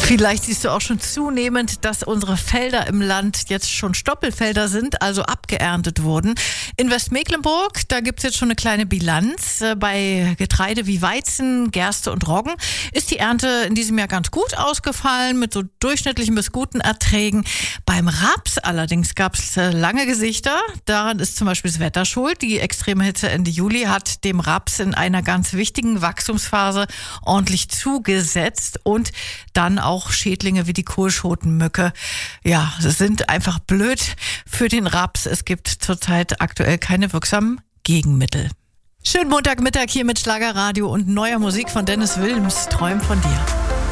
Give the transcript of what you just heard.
Vielleicht siehst du auch schon zunehmend, dass unsere Felder im Land jetzt schon Stoppelfelder sind, also abgeerntet wurden. In Westmecklenburg, da gibt es jetzt schon eine kleine Bilanz. Bei Getreide wie Weizen, Gerste und Roggen ist die Ernte in diesem Jahr ganz gut ausgefallen, mit so durchschnittlichen bis guten Erträgen. Beim Raps allerdings gab es lange Gesichter. Daran ist zum Beispiel das Wetter schuld. Die extreme Hitze Ende Juli hat dem Raps in einer ganz wichtigen Wachstumsphase ordentlich zugesetzt und dann auch Schädlinge wie die Kohlschotenmücke. Ja, das sind einfach blöd für den Raps. Es gibt zurzeit aktuell keine wirksamen Gegenmittel. Schönen Montagmittag hier mit Schlagerradio und neuer Musik von Dennis Wilms. Träum von dir.